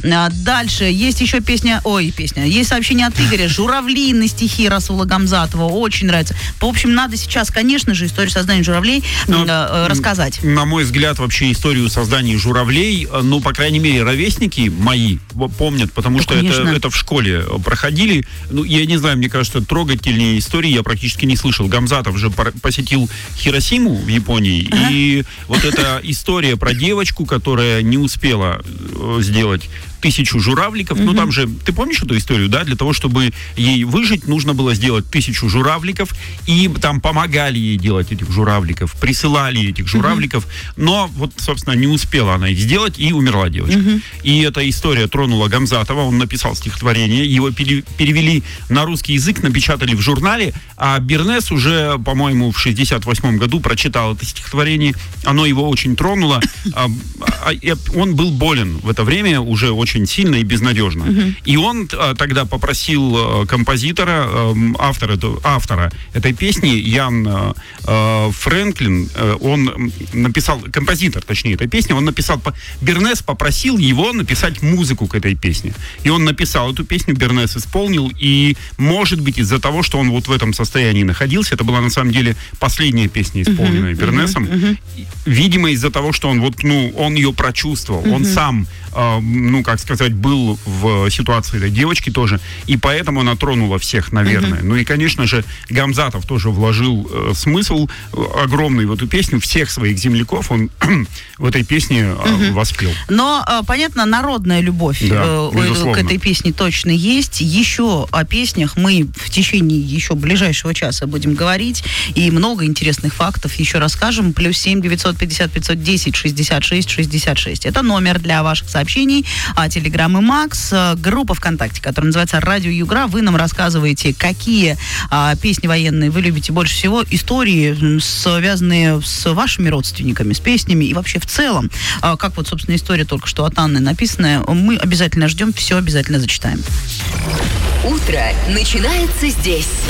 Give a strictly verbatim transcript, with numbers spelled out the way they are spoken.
А, дальше. Есть еще песня... Ой, песня. Есть сообщение от Игоря. «Журавли» на стихи Расула Гамзатова. Очень нравится. В общем, надо сейчас, конечно же, историю создания журавлей ну, э, рассказать. На мой взгляд, вообще историю создания журавлей, ну, по крайней мере, ровесники мои помнят, потому ну, что это, это в школе проходили. Ну, я не знаю, мне кажется, трогательнее истории я практически не слышал. Гамзатов же посетил Хиросиму в Японии, ага. и вот эта история про девочку, которая не успела сделать тысячу журавликов, mm-hmm. ну там же, ты помнишь эту историю, да? Для того, чтобы ей выжить, нужно было сделать тысячу журавликов, и там помогали ей делать этих журавликов, присылали этих журавликов, mm-hmm. но вот, собственно, не успела она их сделать, и умерла девочка. Mm-hmm. И эта история тронула Гамзатова, он написал стихотворение, его пере- перевели на русский язык, напечатали в журнале, а Бернес уже, по-моему, в шестьдесят восьмом году прочитал это стихотворение, оно его очень тронуло, он был болен в это время, уже очень очень сильно и безнадежно. Uh-huh. И он а, тогда попросил а, композитора, а, автора, автора этой песни, Ян а, Фрэнклин, а, он написал, композитор, точнее, этой песни, он написал, Бернес попросил его написать музыку к этой песне. И он написал эту песню, Бернес исполнил, и, может быть, из-за того, что он вот в этом состоянии находился, это была, на самом деле, последняя песня, исполненная uh-huh. Бернесом, uh-huh. видимо, из-за того, что он вот, ну, он ее прочувствовал, uh-huh. он сам, а, ну, как сказать, был в ситуации этой девочки тоже, и поэтому она тронула всех, наверное. Uh-huh. Ну и, конечно же, Гамзатов тоже вложил э, смысл огромный в эту песню, всех своих земляков он в этой песне э, uh-huh. воспел. Но, э, понятно, народная любовь да, э, к этой песне точно есть. Еще о песнях мы в течение еще ближайшего часа будем говорить, и много интересных фактов еще расскажем. Плюс семь девятьсот пятьдесят пятьсот десять шестьдесят шесть шестьдесят шесть. Это номер для ваших сообщений. А Телеграм и Макс, группа ВКонтакте, которая называется «Радио Югра». Вы нам рассказываете, какие а, песни военные вы любите больше всего, истории, связанные с вашими родственниками, с песнями и вообще в целом. А, как вот, собственно, история только что от Анны написанная. Мы обязательно ждем, все обязательно зачитаем. Утро начинается здесь.